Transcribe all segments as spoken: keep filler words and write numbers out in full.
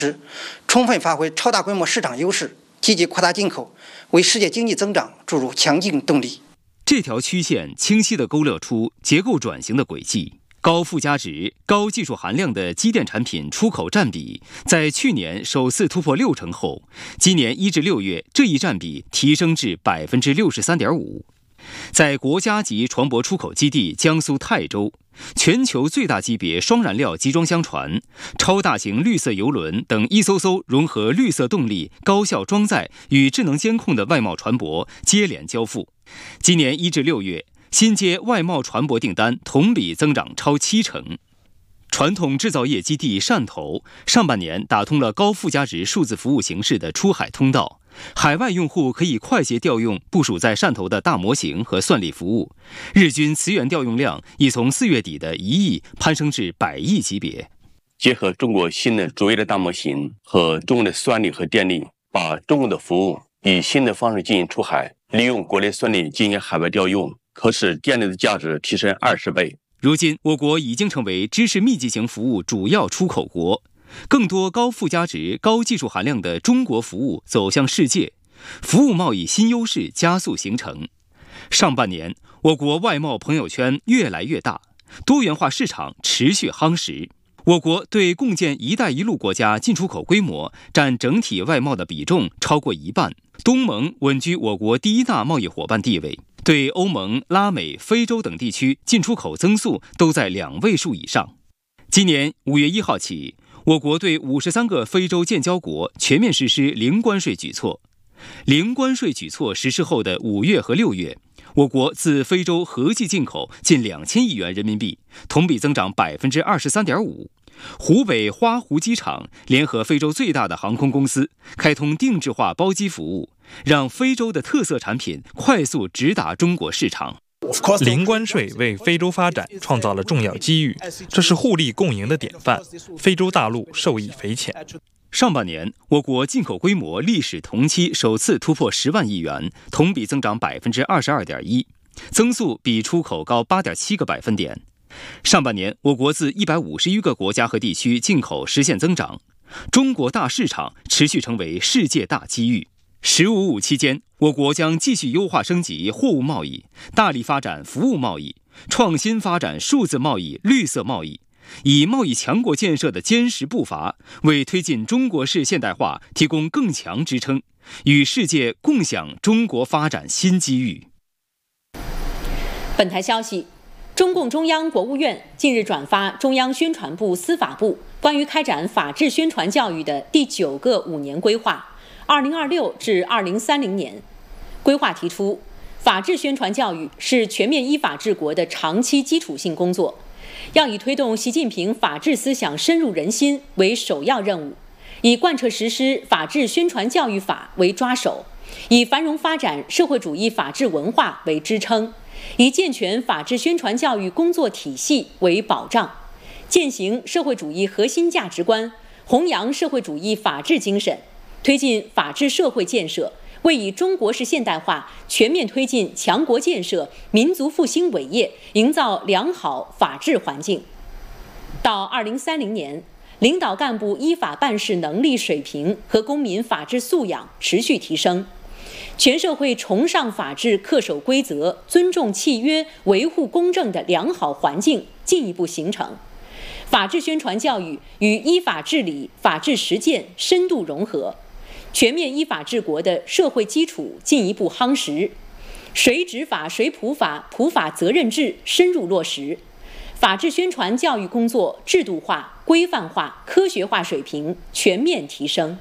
充分发挥超大规模市场优势，积极扩大进口，为世界经济增长注入强劲动力。 这条曲线清晰地勾勒出结构转型的轨迹。高附加值、高技术含量的机电产品出口占比，在去年首次突破六成后，今年一至六月这一占比提升至百分之六十三点五。在国家级船舶出口基地江苏泰州，全球最大级别双燃料集装箱船、超大型绿色邮轮等一艘艘融合绿色动力、高效装载与智能监控的外贸船舶接连交付。今年一至六月，新接外贸船舶订单同比增长超七成。传统制造业基地汕头上半年打通了高附加值数字服务形式的出海通道，海外用户可以快捷调用部署在汕头的大模型和算力服务，日均磁源调用量已从四月底的一亿攀升至百亿级别。 结合中国新的卓越的大模型和中国的算力和电力，把中国的服务以新的方式进行出海，利用国内算力进行海外调用，可使电力的价值提升二十倍。 如今，我国已经成为知识密集型服务主要出口国，更多高附加值、高技术含量的中国服务走向世界，服务贸易新优势加速形成。上半年，我国外贸朋友圈越来越大，多元化市场持续夯实。我国对共建“一带一路”国家进出口规模占整体外贸的比重超过一半，东盟稳居我国第一大贸易伙伴地位。对欧盟、拉美、非洲等地区进出口增速都在两位数以上。今年五月一号起，我国对五十三个非洲建交国全面实施零关税举措。零关税举措实施后的五月和六月，我国自非洲合计进口近两千亿元人民币，同比增长百分之二十三点五。湖北花湖机场联合非洲最大的航空公司，开通定制化包机服务，让非洲的特色产品快速直达中国市场。 零关税为非洲发展创造了重要机遇，这是互利共赢的典范，非洲大陆受益匪浅。 上半年，我国进口规模历史同期首次突破十万亿元，同比增长百分之二十二点一，增速比出口高八点七个百分点。上半年，我国自一百五十余个国家和地区进口实现增长，中国大市场持续成为世界大机遇。十五五期间，我国将继续优化升级货物贸易，大力发展服务贸易，创新发展数字贸易、绿色贸易，以贸易强国建设的坚实步伐，为推进中国式现代化提供更强支撑，与世界共享中国发展新机遇。 本台消息，中共中央、国务院近日转发中央宣传部、司法部关于开展法治宣传教育的第九个五年规划，二零二六至二零三零年。规划提出，法治宣传教育是全面依法治国的长期基础性工作，要以推动习近平法治思想深入人心为首要任务，以贯彻实施法治宣传教育法为抓手，以繁荣发展社会主义法治文化为支撑，以健全法治宣传教育工作体系为保障，践行社会主义核心价值观，弘扬社会主义法治精神，推进法治社会建设，为以中国式现代化全面推进强国建设、民族复兴伟业营造良好法治环境。到二零三零年，领导干部依法办事能力水平和公民法治素养持续提升，全社会崇尚法治、恪守规则、尊重契约、维护公正的良好环境进一步形成，法治宣传教育与依法治理、法治实践深度融合，全面依法治国的社会基础进一步夯实，谁执法谁普法、普法责任制深入落实，法治宣传教育工作制度化、规范化、科学化水平全面提升。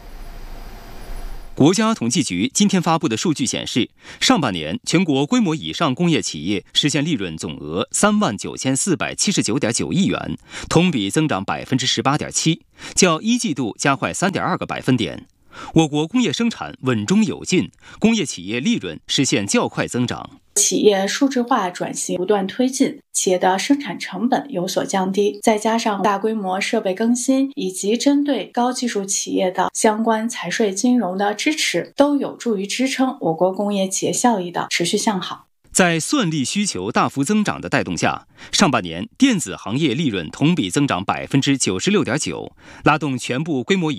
国家统计局今天发布的数据显示，上半年全国规模以上工业企业实现利润总额三万九千四百七十九点九亿元，同比增长百分之十八点七，较一季度加快三点二个百分点。我国工业生产稳中有进，工业企业利润实现较快增长。 企业数字化转型不断推进，企业的生产成本有所降低，再加上大规模设备更新以及针对高技术企业的相关财税金融的支持，都有助于支撑我国工业企业效益的持续向好。 在算力需求大幅增长的带动下，上半年电子行业利润同比增长百分之九十六点九，拉动全部规模以